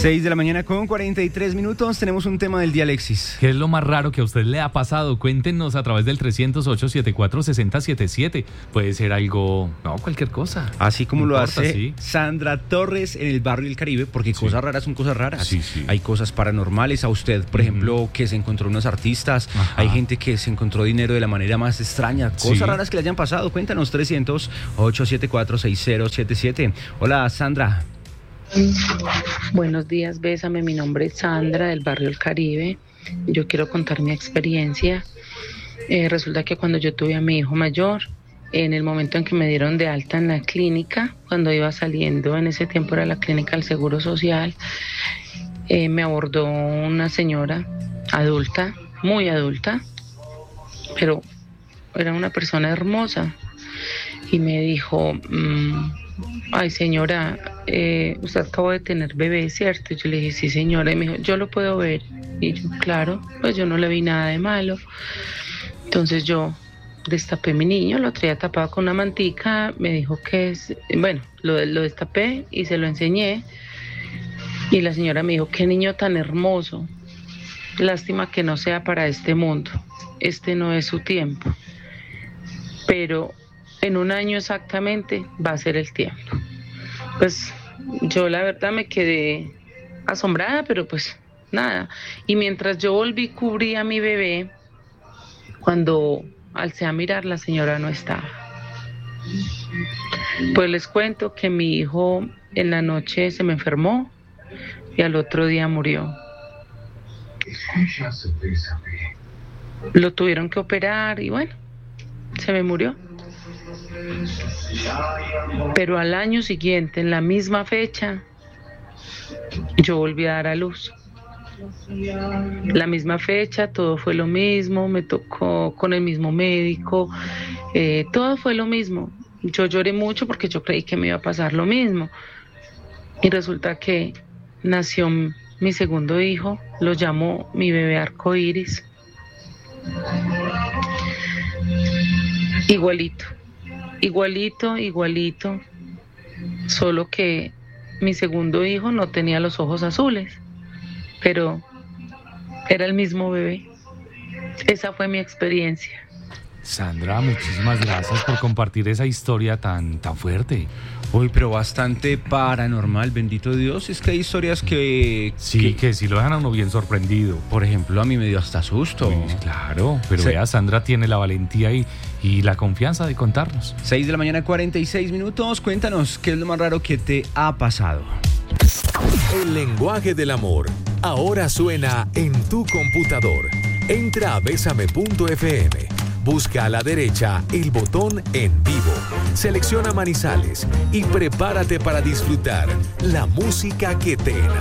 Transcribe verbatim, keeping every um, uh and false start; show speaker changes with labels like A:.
A: seis de la mañana con cuarenta y tres minutos. Tenemos un tema del día, Alexis.
B: ¿Qué es lo más raro que a usted le ha pasado? Cuéntenos a través del trescientos ocho, setenta y cuatro, sesenta setenta y siete. Puede ser algo, no, cualquier cosa.
A: Así como
B: No
A: lo
B: importa,
A: hace
B: sí.
A: Sandra Torres en el barrio del Caribe, porque
B: Sí.
A: cosas raras son cosas raras.
B: Sí, sí.
A: Hay cosas paranormales. A usted, por
B: Ujú.
A: ejemplo, que se encontró unos artistas.
B: Ajá.
A: Hay gente que se encontró dinero de la manera más extraña. Cosas
B: Sí.
A: raras que le hayan pasado. Cuéntanos, trescientos ocho setenta y cuatro, sesenta setenta y siete. Hola, Sandra.
C: Buenos días, Bésame. Mi nombre es Sandra del barrio El Caribe. Yo quiero contar mi experiencia. Eh, resulta que cuando yo tuve a mi hijo mayor, en el momento en que me dieron de alta en la clínica, cuando iba saliendo, en ese tiempo era la clínica del Seguro Social, eh, me abordó una señora adulta, muy adulta, pero era una persona hermosa, y me dijo, mmm, ay señora, eh, usted acabó de tener bebé, ¿cierto? Yo le dije, sí señora, y me dijo, yo lo puedo ver. Y yo, claro, pues yo no le vi nada de malo. Entonces yo destapé mi niño, lo traía tapado con una mantica, me dijo que es, bueno, lo, lo destapé y se lo enseñé. Y la señora me dijo, qué niño tan hermoso, lástima que no sea para este mundo, este no es su tiempo, pero en un año exactamente va a ser el tiempo. Pues yo la verdad me quedé asombrada, pero pues nada. Y mientras yo volví, cubrí a mi bebé, cuando alcé a mirar, la señora no estaba. Pues les cuento que mi hijo en la noche se me enfermó y al otro día murió. Lo tuvieron que operar y bueno, se me murió. Pero al año siguiente, en la misma fecha, yo volví a dar a luz. La misma fecha, todo fue lo mismo, me tocó con el mismo médico, eh, todo fue lo mismo. Yo lloré mucho porque yo creí que me iba a pasar lo mismo. Y resulta que nació mi segundo hijo, lo llamó mi bebé arcoíris. Igualito, igualito, igualito, solo que mi segundo hijo no tenía los ojos azules, pero era el mismo bebé. Esa fue mi experiencia.
B: Sandra, muchísimas gracias por compartir esa historia tan, tan fuerte.
A: Uy, pero bastante paranormal, bendito Dios. Es que hay historias que...
B: Sí, que, que sí lo dejan a uno bien sorprendido.
A: Por ejemplo, a mí me dio hasta susto.
B: Uy, claro, pero
A: Sí.
B: vea, Sandra tiene la valentía y, y la confianza de contarnos.
A: seis de la mañana, cuarenta y seis minutos. Cuéntanos, ¿qué es lo más raro que te ha pasado?
D: El lenguaje del amor ahora suena en tu computador. Entra a besame punto efe eme. Busca a la derecha el botón En Vivo. Selecciona Manizales y prepárate para disfrutar la música que te enamora.